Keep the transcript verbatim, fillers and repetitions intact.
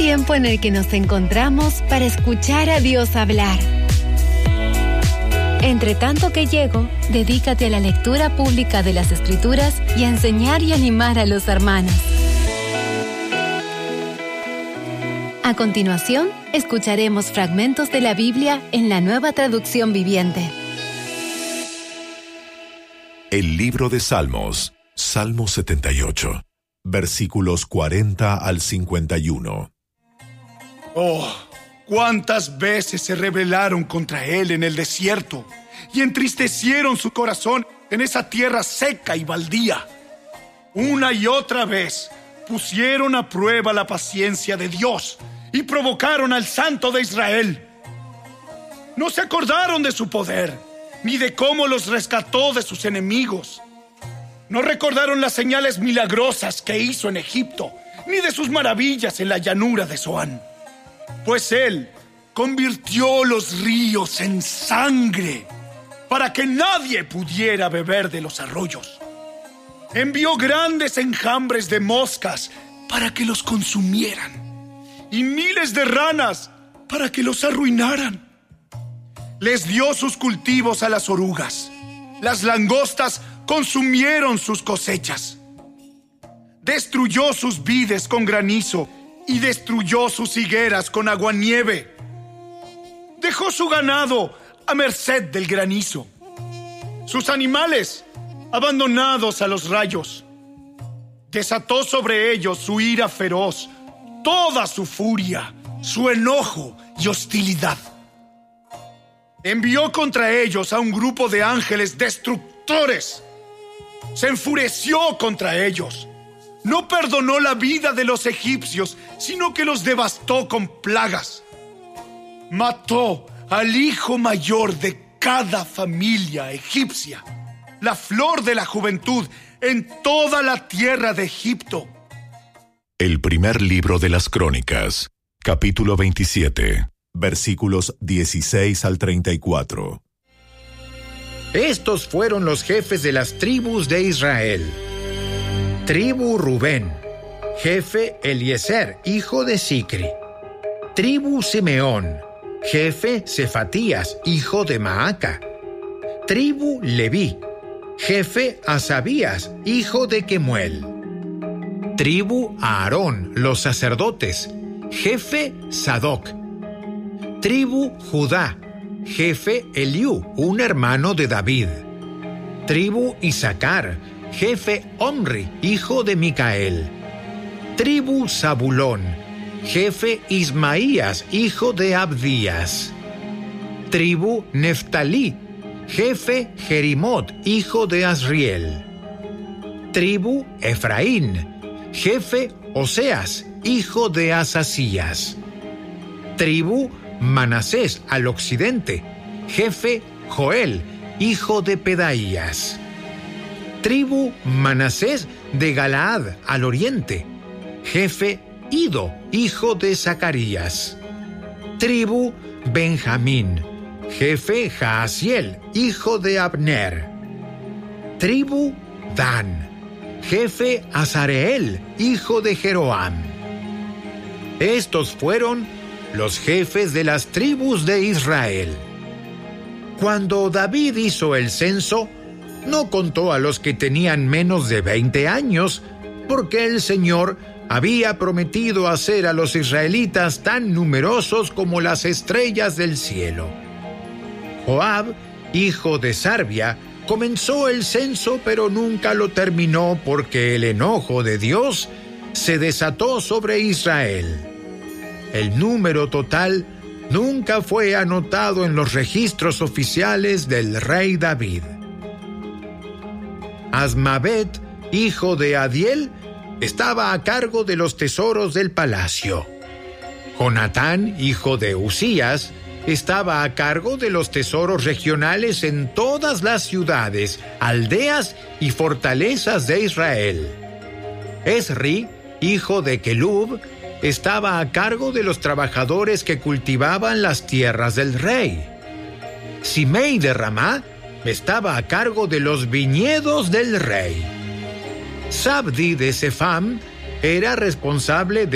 tiempo en el que nos encontramos para escuchar a Dios hablar. Entre tanto que llego, dedícate a la lectura pública de las Escrituras y a enseñar y animar a los hermanos. A continuación, escucharemos fragmentos de la Biblia en la Nueva Traducción Viviente. El libro de Salmos, Salmo setenta y ocho, versículos cuarenta al cincuenta y uno. Oh, cuántas veces se rebelaron contra él en el desierto y entristecieron su corazón en esa tierra seca y baldía. Una y otra vez pusieron a prueba la paciencia de Dios y provocaron al Santo de Israel. No se acordaron de su poder, ni de cómo los rescató de sus enemigos. No recordaron las señales milagrosas que hizo en Egipto, ni de sus maravillas en la llanura de Zoán. Pues él convirtió los ríos en sangre para que nadie pudiera beber de los arroyos. Envió grandes enjambres de moscas para que los consumieran y miles de ranas para que los arruinaran. Les dio sus cultivos a las orugas. Las langostas consumieron sus cosechas. Destruyó sus vides con granizo y destruyó sus higueras con aguanieve. Dejó su ganado a merced del granizo, sus animales abandonados a los rayos. Desató sobre ellos su ira feroz, toda su furia, su enojo y hostilidad. Envió contra ellos a un grupo de ángeles destructores. Se enfureció contra ellos. No perdonó la vida de los egipcios, sino que los devastó con plagas. Mató al hijo mayor de cada familia egipcia, la flor de la juventud en toda la tierra de Egipto. El primer libro de las Crónicas, capítulo veintisiete, versículos dieciséis al treinta y cuatro. Estos fueron los jefes de las tribus de Israel. Tribu Rubén, jefe Eliezer, hijo de Sicri. Tribu Simeón, jefe Cefatías, hijo de Maaca. Tribu Leví, jefe Asabías, hijo de Kemuel. Tribu Aarón, los sacerdotes, jefe Sadoc. Tribu Judá, jefe Eliú, un hermano de David. Tribu Isaacar, jefe Omri, hijo de Micael. Tribu Zabulón, jefe Ismaías, hijo de Abdías. Tribu Neftalí, jefe Jerimot, hijo de Asriel. Tribu Efraín, jefe Oseas, hijo de Asasías. Tribu Manasés al occidente, jefe Joel, hijo de Pedaías. Tribu Manasés de Galaad al oriente, jefe Ido, hijo de Zacarías. Tribu Benjamín, jefe Jaasiel, hijo de Abner. Tribu Dan, jefe Azareel, hijo de Jeroam. Estos fueron los jefes de las tribus de Israel. Cuando David hizo el censo, no contó a los que tenían menos de veinte años, porque el Señor había prometido hacer a los israelitas tan numerosos como las estrellas del cielo. Joab, hijo de Sarvia, comenzó el censo, pero nunca lo terminó porque el enojo de Dios se desató sobre Israel. El número total nunca fue anotado en los registros oficiales del rey David. Asmavet, hijo de Adiel, estaba a cargo de los tesoros del palacio. Jonatán, hijo de Usías, estaba a cargo de los tesoros regionales en todas las ciudades, aldeas y fortalezas de Israel. Esri, hijo de Kelub, estaba a cargo de los trabajadores que cultivaban las tierras del rey. Simei de Ramá estaba a cargo de los viñedos del rey. Sabdi de Sefam era responsable de